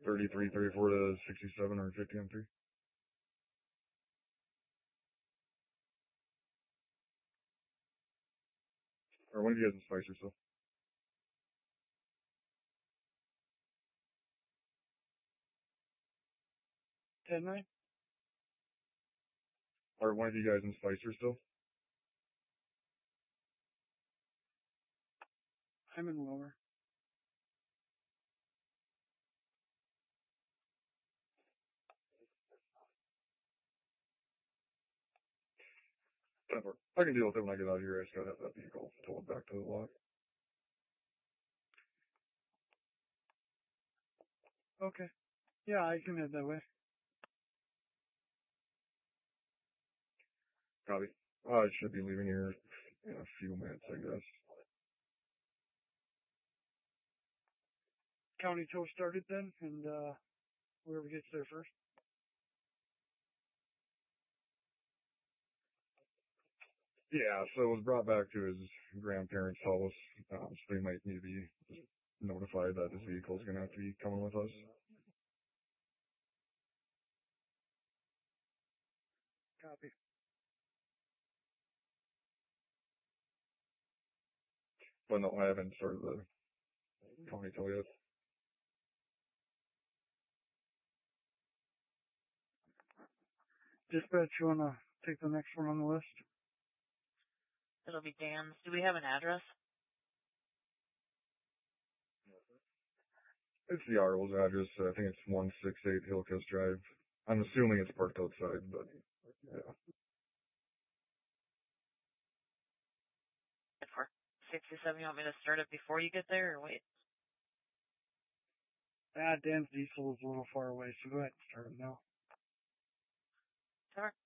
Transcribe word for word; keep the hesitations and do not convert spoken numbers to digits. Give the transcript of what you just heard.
thirty-three, thirty-four to sixty-seven or fifty M three. Or when are you guys in Spicer still? ten nine? Or one of you guys in Spicer still? I'm in lower. I can deal with it when I get out of here. I just gotta have that vehicle towed back to the lot. Okay. Yeah, I can head that way. Copy. Uh, I should be leaving here in a few minutes, I guess. County tow started then, and uh, whoever gets there first. Yeah, so it was brought back to his grandparents' house, um, so they might need to be notified that his vehicle is going to have to be coming with us. Copy. But no, I haven't started the county tow yet. Dispatch, you want to take the next one on the list? It'll be Dan's. Do we have an address? It's the R O's address. I think it's one sixty-eight Hillcrest Drive. I'm assuming it's parked outside, but yeah. For sixty-seven, you want me to start it before you get there, or wait? Ah, Dan's diesel is a little far away, so go ahead and start it now. Sure.